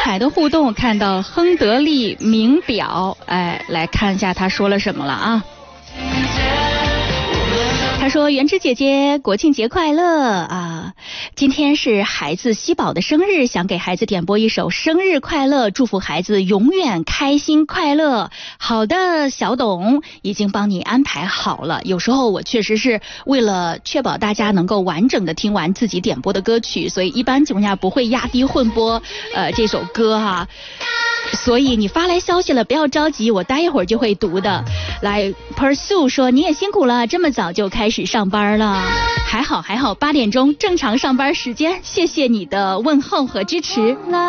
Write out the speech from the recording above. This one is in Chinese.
海的互动，看到亨德利名表，来看一下他说了什么了啊。他说：“元之姐姐，国庆节快乐啊！今天是孩子西宝的生日，想给孩子点播一首生日快乐，祝福孩子永远开心快乐。”好的，小董已经帮你安排好了。有时候我确实是为了确保大家能够完整的听完自己点播的歌曲，所以一般情况下不会压低混播这首歌哈。所以你发来消息了，不要着急，我待一会儿就会读的。来 Pursue 说你也辛苦了，这么早就开始上班了，还好8点钟正常上班时间，谢谢你的问候和支持。